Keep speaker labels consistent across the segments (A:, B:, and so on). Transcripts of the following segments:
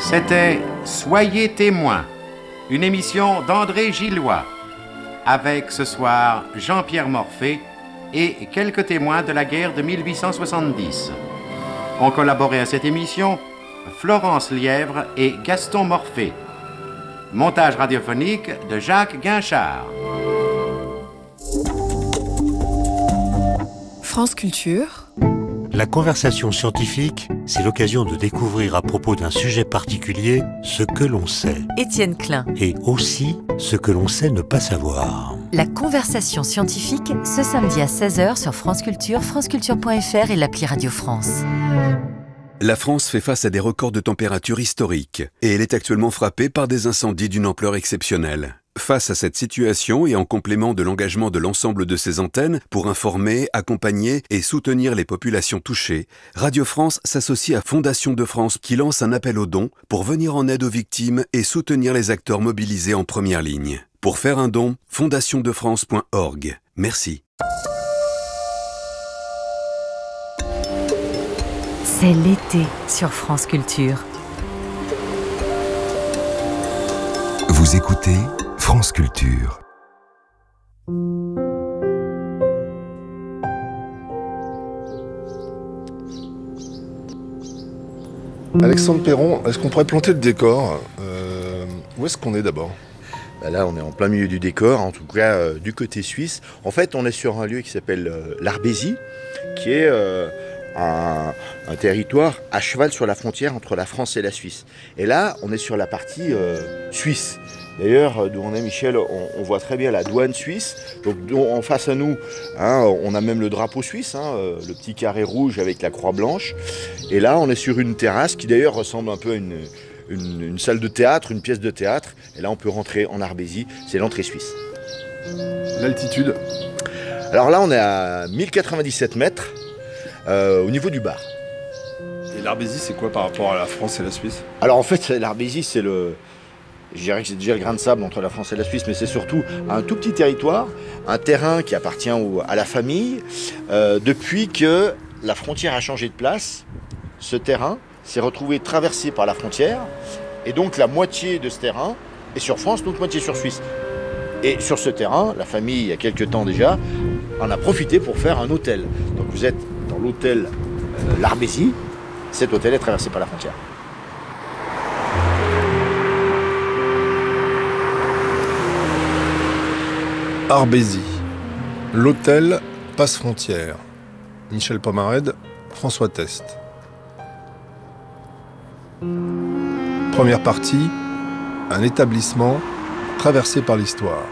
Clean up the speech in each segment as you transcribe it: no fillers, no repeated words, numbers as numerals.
A: C'était Soyez témoins, une émission d'André Gillois, avec ce soir Jean-Pierre Morphée et quelques témoins de la guerre de 1870. Ont collaboré à cette émission Florence Lièvre et Gaston Morphée. Montage radiophonique de Jacques Guinchard.
B: France Culture.
C: La conversation scientifique, c'est l'occasion de découvrir à propos d'un sujet particulier ce que l'on sait.
D: Étienne Klein.
C: Et aussi ce que l'on sait ne pas savoir.
D: La conversation scientifique, ce samedi à 16h sur France Culture, franceculture.fr et l'appli Radio France.
E: La France fait face à des records de température historiques et elle est actuellement frappée par des incendies d'une ampleur exceptionnelle. Face à cette situation et en complément de l'engagement de l'ensemble de ses antennes pour informer, accompagner et soutenir les populations touchées, Radio France s'associe à Fondation de France qui lance un appel aux dons pour venir en aide aux victimes et soutenir les acteurs mobilisés en première ligne. Pour faire un don, fondationdefrance.org. Merci.
D: C'est l'été sur France Culture.
F: Vous écoutez France Culture.
G: Alexandre Perron, est-ce qu'on pourrait planter le décor Où est-ce qu'on est d'abord ?
H: Là, on est en plein milieu du décor, en tout cas du côté suisse. En fait, on est sur un lieu qui s'appelle l'Arbésie, qui est un territoire à cheval sur la frontière entre la France et la Suisse. Et là, on est sur la partie suisse. D'ailleurs, d'où on est, Michel, on voit très bien la douane suisse. Donc, en face à nous, on a même le drapeau suisse, le petit carré rouge avec la croix blanche. Et là, on est sur une terrasse qui d'ailleurs ressemble un peu à une salle de théâtre, une pièce de théâtre. Et là, on peut rentrer en Arbésie. C'est l'entrée suisse.
G: L'altitude ?
H: Alors là, on est à 1097 mètres au niveau du bar.
G: Et l'Arbésie, c'est quoi par rapport à la France et la Suisse ?
H: Alors en fait, l'Arbésie, je dirais que c'est déjà le grain de sable entre la France et la Suisse, mais c'est surtout un tout petit territoire, un terrain qui appartient à la famille. Depuis que la frontière a changé de place, ce terrain s'est retrouvé traversé par la frontière, et donc la moitié de ce terrain est sur France, l'autre moitié sur Suisse. Et sur ce terrain, la famille, il y a quelques temps déjà, en a profité pour faire un hôtel. Donc vous êtes dans l'hôtel l'Arbésie, cet hôtel est traversé par la frontière.
G: Arbésie. L'hôtel passe frontière. Michel Pomarède, François Test. Première partie, un établissement traversé par l'histoire.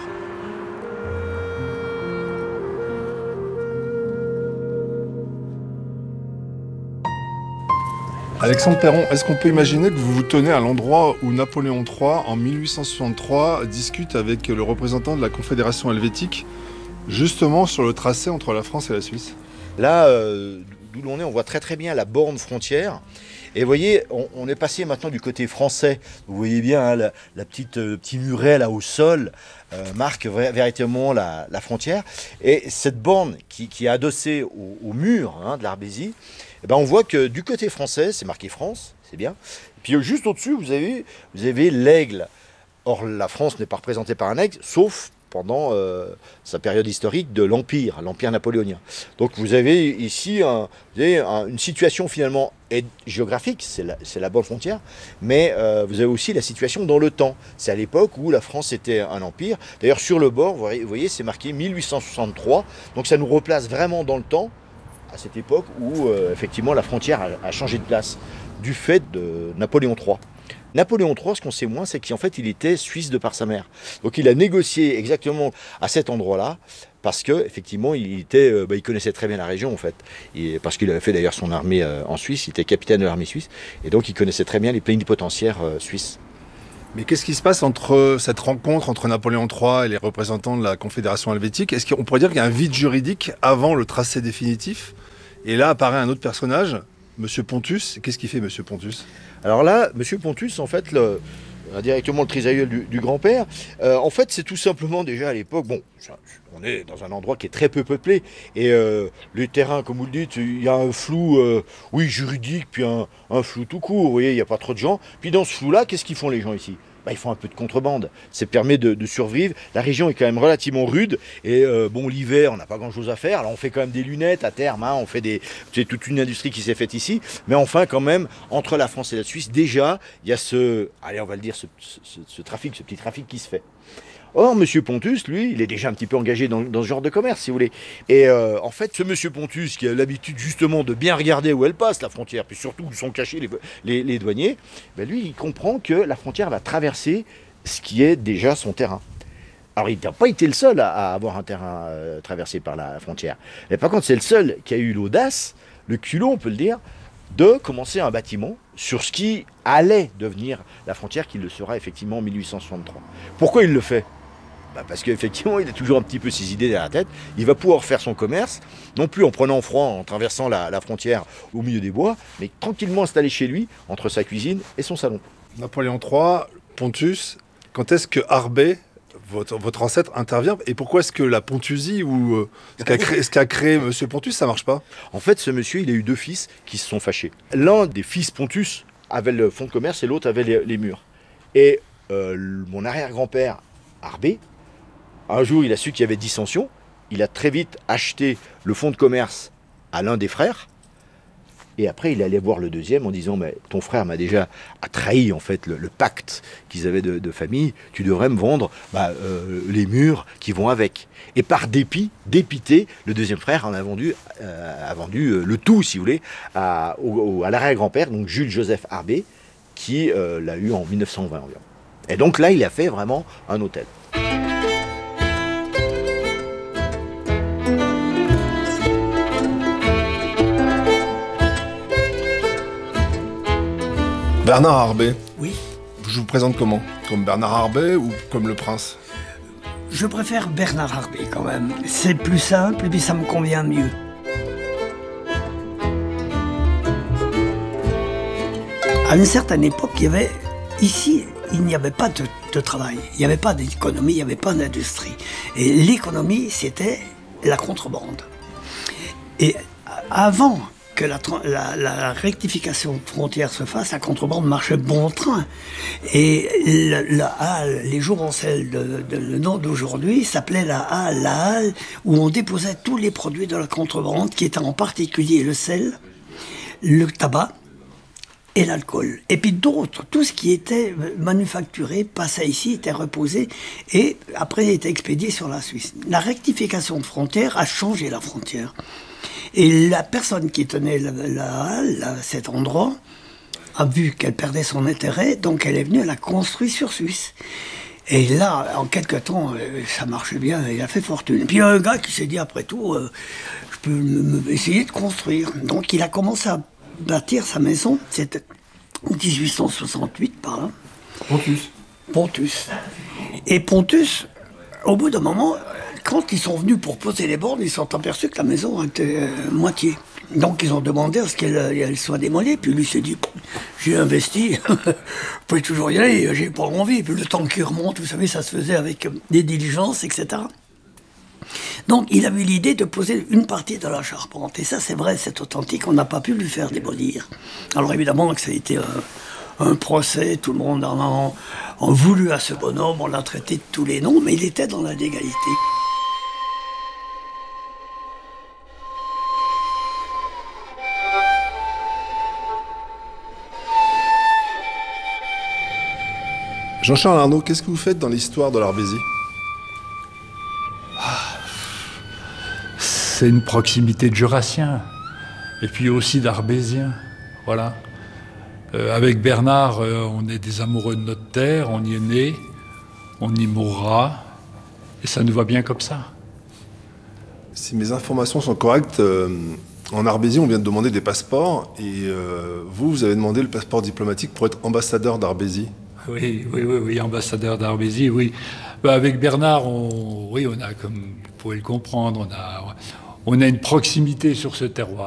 G: Alexandre Perron, est-ce qu'on peut imaginer que vous vous tenez à l'endroit où Napoléon III, en 1863, discute avec le représentant de la Confédération helvétique, justement sur le tracé entre la France et la Suisse ?
H: Là, d'où l'on est, on voit très très bien la borne frontière. Et vous voyez, on est passé maintenant du côté français. Vous voyez bien la petit muret là au sol marque véritablement la frontière. Et cette borne qui est adossée au mur de l'Arbésie, on voit que du côté français, c'est marqué France, c'est bien. Et puis juste au-dessus, vous avez l'aigle. Or, la France n'est pas représentée par un aigle, sauf pendant sa période historique de l'Empire napoléonien. Donc vous avez ici une situation finalement géographique, c'est la bonne frontière, mais vous avez aussi la situation dans le temps. C'est à l'époque où la France était un empire. D'ailleurs sur le bord, vous voyez, c'est marqué 1863, donc ça nous replace vraiment dans le temps, à cette époque où effectivement la frontière a changé de place du fait de Napoléon III. Napoléon III, ce qu'on sait moins, c'est qu'en fait, il était suisse de par sa mère. Donc, il a négocié exactement à cet endroit-là, parce qu'effectivement, il connaissait très bien la région, en fait. Parce qu'il avait fait d'ailleurs son armée en Suisse, il était capitaine de l'armée suisse, et donc il connaissait très bien les plénipotentiaires suisses.
G: Mais qu'est-ce qui se passe entre cette rencontre entre Napoléon III et les représentants de la Confédération helvétique ? Est-ce qu'on pourrait dire qu'il y a un vide juridique avant le tracé définitif ? Et là apparaît un autre personnage, Monsieur Pontus. Qu'est-ce qu'il fait, Monsieur Pontus ?
H: Alors là, Monsieur Pontus, en fait, directement le trisaïeul du grand-père. En fait, c'est tout simplement déjà à l'époque, on est dans un endroit qui est très peu peuplé, et les terrains, comme vous le dites, il y a un flou, juridique, puis un flou tout court, vous voyez, il n'y a pas trop de gens. Puis dans ce flou-là, qu'est-ce qu'ils font les gens ici ? Ils font un peu de contrebande. Ça permet de survivre. La région est quand même relativement rude. Et l'hiver, on n'a pas grand-chose à faire. Alors on fait quand même des lunettes à terme. On fait c'est toute une industrie qui s'est faite ici. Mais enfin, quand même, entre la France et la Suisse, déjà, il y a ce petit trafic qui se fait. Or, M. Pontus, lui, il est déjà un petit peu engagé dans ce genre de commerce, si vous voulez. Et en fait, ce M. Pontus, qui a l'habitude justement de bien regarder où elle passe, la frontière, puis surtout où sont cachés les douaniers, lui, il comprend que la frontière va traverser ce qui est déjà son terrain. Alors, il n'a pas été le seul à avoir un terrain traversé par la frontière. Mais par contre, c'est le seul qui a eu l'audace, le culot, on peut le dire, de commencer un bâtiment sur ce qui allait devenir la frontière, qui le sera effectivement en 1863. Pourquoi il le fait ? Parce qu'effectivement, il a toujours un petit peu ses idées derrière la tête. Il va pouvoir faire son commerce, non plus en prenant froid, en traversant la frontière au milieu des bois, mais tranquillement installé chez lui, entre sa cuisine et son salon.
G: Napoléon III, Pontus, quand est-ce que Harbet, votre ancêtre, intervient ? Et pourquoi est-ce que la Pontusie, ou ce qu'a créé M. Pontus, ça marche pas ?
H: En fait, ce monsieur, il a eu 2 fils qui se sont fâchés. L'un des fils Pontus avait le fonds de commerce et l'autre avait les murs. Et mon arrière-grand-père, Harbet, un jour, il a su qu'il y avait dissension. Il a très vite acheté le fonds de commerce à l'un des frères. Et après, il allait voir le deuxième en disant « Mais ton frère m'a déjà trahi en fait le pacte qu'ils avaient de famille. Tu devrais me vendre les murs qui vont avec. » Et par dépité, le deuxième frère en a vendu le tout, si vous voulez, à l'arrière-grand-père, donc Jules-Joseph Harbet, qui l'a eu en 1920 environ. Et donc là, il a fait vraiment un hôtel.
G: Bernard Harbet.
B: Oui.
G: Je vous présente comment ? Comme Bernard Harbet ou comme le prince ?
B: Je préfère Bernard Harbet quand même. C'est plus simple et puis ça me convient mieux. À une certaine époque, il n'y avait pas de travail, il n'y avait pas d'économie, il n'y avait pas d'industrie. Et l'économie, c'était la contrebande. Et avant que la rectification de frontières se fasse, la contrebande marchait bon train. Et les Jouvencel le nom d'aujourd'hui s'appelait la halle où on déposait tous les produits de la contrebande, qui étaient en particulier le sel, le tabac et l'alcool. Et puis d'autres, tout ce qui était manufacturé passait ici, était reposé et après était expédié sur la Suisse. La rectification de frontières a changé la frontière. Et la personne qui tenait la halle, cet endroit, a vu qu'elle perdait son intérêt, donc elle est venue, elle a construit sur Suisse. Et là, en quelques temps, ça marchait bien, il a fait fortune. Et puis il y a un gars qui s'est dit, après tout, je peux essayer de construire. Donc il a commencé à bâtir sa maison, c'était en 1868 par là. Pontus. Et Pontus, au bout d'un moment, quand ils sont venus pour poser les bornes, ils se sont aperçus que la maison était moitié. Donc ils ont demandé à ce qu'elle soit démolie. Puis lui s'est dit, j'ai investi, vous pouvez toujours y aller, j'ai pas envie. Puis le temps qui remonte, vous savez, ça se faisait avec des diligences, etc. Donc il avait l'idée de poser une partie de la charpente. Et ça, c'est vrai, c'est authentique, on n'a pas pu lui faire démolir. Alors évidemment que ça a été un procès, tout le monde en a voulu à ce bonhomme, on l'a traité de tous les noms, mais il était dans la légalité.
G: Jean-Charles Arnaud, qu'est-ce que vous faites dans l'histoire de l'Arbésie ?
I: C'est une proximité de Jurassien, et puis aussi d'Arbésien, voilà. Avec Bernard, on est des amoureux de notre terre, on y est né, on y mourra, et ça nous va bien comme ça.
G: Si mes informations sont correctes, en Arbésie, on vient de demander des passeports, et vous avez demandé le passeport diplomatique pour être ambassadeur d'Arbésie.
I: Oui, ambassadeur d'Arbésie, oui. Avec Bernard, on a, comme vous pouvez le comprendre, on a une proximité sur ce terroir.